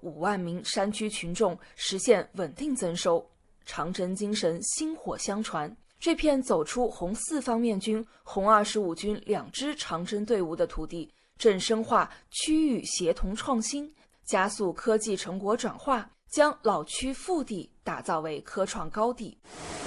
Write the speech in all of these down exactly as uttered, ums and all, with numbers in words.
五万名山区群众实现稳定增收。长征精神薪火相传，这片走出红四方面军、红二十五军两支长征队伍的土地，正深化区域协同创新，加速科技成果转化，将老区腹地打造为科创高地。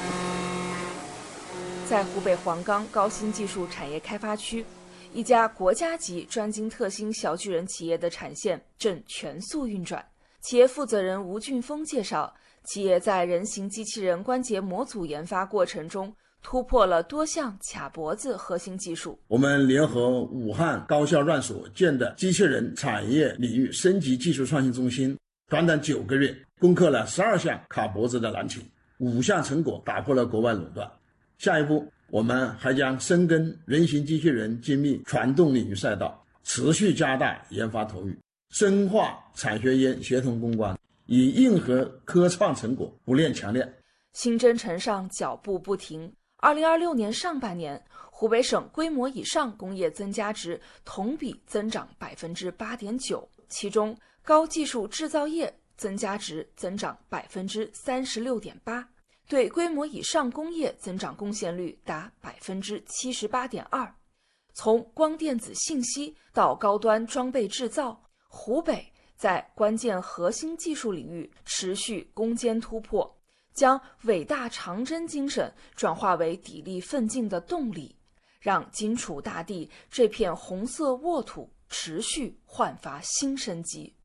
在湖北黄冈高新技术产业开发区，一家国家级专精特新小巨人企业的产线正全速运转。企业负责人吴俊峰介绍，企业在人形机器人关节模组研发过程中，突破了多项卡脖子核心技术。 我们联合武汉高校院所建的机器人产业领域升级技术创新中心，短短九个月攻克了十二项卡脖子的难题，五项成果打破了国外垄断。下一步，我们还将深耕人形机器人精密传动领域赛道，持续加大研发投入，深化产学研协同攻关，以硬核科创成果不炼强炼。 新征程上脚步不停。二零二六年上半年，湖北省规模以上工业增加值同比增长百分之八点九，其中高技术制造业增加值增长百分之三十六点八，对规模以上工业增长贡献率达百分之七十八点二。从光电子信息到高端装备制造，湖北在关键核心技术领域持续攻坚突破，将伟大长征精神转化为砥砺奋进的动力，让荆楚大地这片红色沃土持续焕发新生机。